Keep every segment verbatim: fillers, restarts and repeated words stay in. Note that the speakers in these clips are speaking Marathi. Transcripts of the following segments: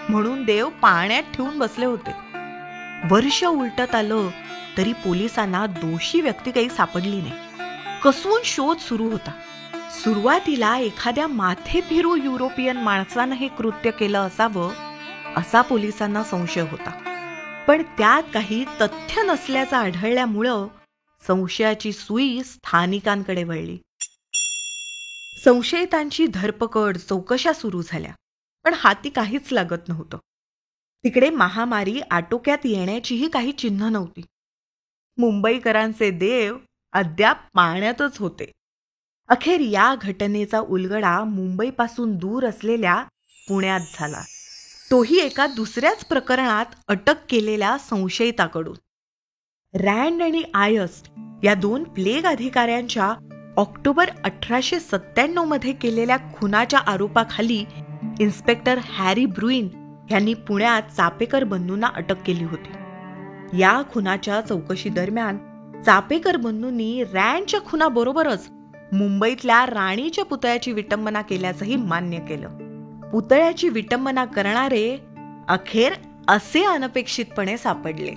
म्हणून देव पाण्यात ठेवून बसले होते. वर्ष उलटत आलं तरी पोलिसांना दोषी व्यक्ती काही सापडली नाही. कसून शोध सुरू होता. सुरुवातीला एखाद्या माथे फिरू युरोपियन माणसानं हे कृत्य केलं असावं असा पोलिसांना संशय होता. पण त्यात काही तथ्य नसल्याचं आढळल्यामुळं संशयाची सुई स्थानिकांकडे वळली. संशयितांची धरपकड, चौकशा सुरू झाल्या, पण हाती काहीच लागत नव्हतं. तिकडे महामारी आटोक्यात येण्याचीही काही चिन्ह नव्हती. मुंबईकरांचे देव अद्याप पाण्यातच होते. अखेर या घटनेचा उलगडा मुंबईपासून दूर असलेल्या पुण्यात झाला. तोही एका दुसऱ्याच प्रकरणात अटक केलेल्या संशयिताकडून. रँड आणि आयस या दोन प्लेग अधिकाऱ्यांच्या ऑक्टोबर अठराशे सत्त्याण्णव मध्ये केलेल्या खुनाच्या आरोपाखाली इन्स्पेक्टर हॅरी ब्रुइन यांनी पुण्यात चापेकर बंधूंना अटक केली होती. या खुनाच्या चौकशी दरम्यान चापेकर बंधूंनी रँडच्या खुनाबरोबरच मुंबईतल्या राणीच्या पुतळ्याची विटंबना केल्याचंही मान्य केलं. पुतळ्याची विटंबना करणारे अखेर असे अनपेक्षितपणे सापडले.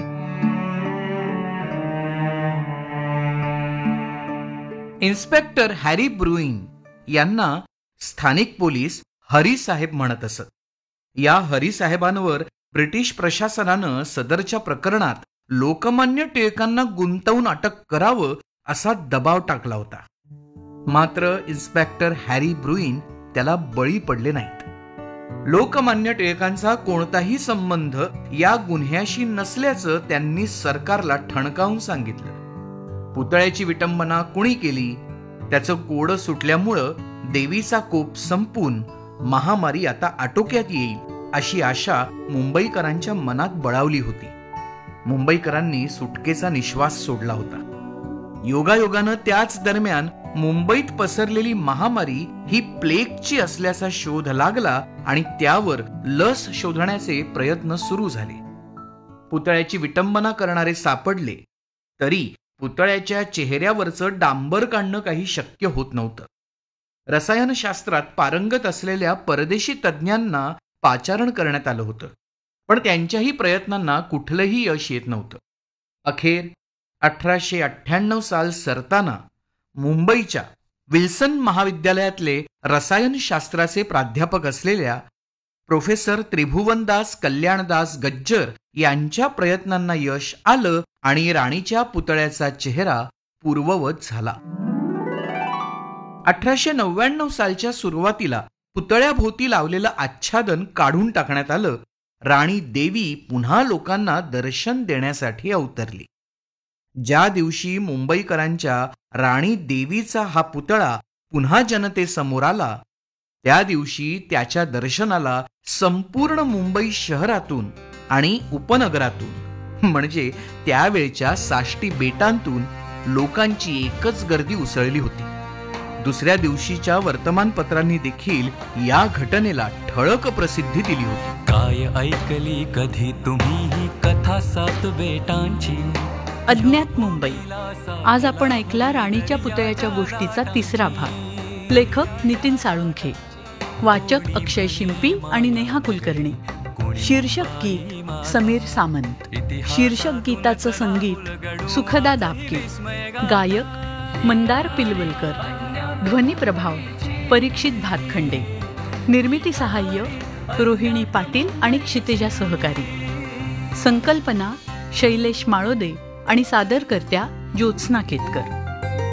इन्स्पेक्टर हॅरी ब्रुइन यांना स्थानिक पोलीस हरीसाहेब म्हणत असत. या हरीसाहेबांवर ब्रिटिश प्रशासनानं सदरच्या प्रकरणात लोकमान्य टिळकांना गुंतवून अटक करावं असा दबाव टाकला होता. मात्र इन्स्पेक्टर हॅरी ब्रुइन त्याला बळी पडले नाहीत. लोकमान्य टिळकांचा कोणताही संबंध या गुन्ह्याशी नसल्याचं त्यांनी सरकारला ठणकावून सांगितलं. पुतळ्याची विटंबना कुणी केली त्याचं कोडं सुटल्यामुळं देवीचा कोप संपून महामारी आता आटोक्यात येईल अशी आशा मुंबईकरांच्या मनात बळावली होती. मुंबईकरांनी सुटकेचा निश्वास सोडला होता. योगायोगानं त्याच दरम्यान मुंबईत पसरलेली महामारी ही प्लेगची असल्याचा शोध लागला आणि त्यावर लस शोधण्याचे प्रयत्न सुरू झाले. पुतळ्याची विटंबना करणारे सापडले तरी पुतळ्याच्या चेहऱ्यावरचं डांबर काढणं काही शक्य होत नव्हतं. रसायनशास्त्रात पारंगत असलेल्या परदेशी तज्ज्ञांना पाचारण करण्यात आलं होतं, पण त्यांच्याही प्रयत्नांना कुठलंही यश येत नव्हतं. अखेर अठराशे अठ्ठ्याण्णव साल सरताना मुंबईच्या विल्सन महाविद्यालयातले रसायनशास्त्राचे प्राध्यापक असलेल्या प्रोफेसर त्रिभुवनदास कल्याणदास गज्जर यांच्या प्रयत्नांना यश आलं आणि राणीच्या पुतळ्याचा चेहरा पूर्ववत झाला. अठराशे नव्याण्णव सालच्या सुरुवातीला पुतळ्याभोवती लावलेलं आच्छादन काढून टाकण्यात आलं. राणी देवी पुन्हा लोकांना दर्शन देण्यासाठी अवतरली. ज्या दिवशी मुंबईकरांच्या राणी देवीचा हा पुतळा पुन्हा जनतेसमोर आला त्या दिवशी त्याच्या दर्शनाला संपूर्ण मुंबई शहरातून आणि उपनगरातून म्हणजे त्यावेळच्या साष्टी बेटांतून लोकांची एकच गर्दी उसळली होती. दुसऱ्या दिवशीच्या वर्तमानपत्रांनी देखील या घटनेला ठळक प्रसिद्धी दिली होती. काय ऐकली कधी तुम्ही ही कथा सात बेटांची. अज्ञात मुंबई. आज आपण ऐकला राणीच्या पुतळ्याच्या गोष्टीचा तिसरा भाग. लेखक नितीन साळुंखे, वाचक अक्षय शिंपी आणि नेहा कुलकर्णी. शीर्षक गीत समीर सामंत. शीर्षक गीताचं संगीत सुखदा दापके. गायक मंदार पिलवलकर. ध्वनी प्रभाव परीक्षित भातखंडे. निर्मिती सहाय्य रोहिणी पाटील आणि क्षितिजा सहकारी. संकल्पना शैलेश माळोदे आणि सादरकर्त्या ज्योत्स्ना केतकर.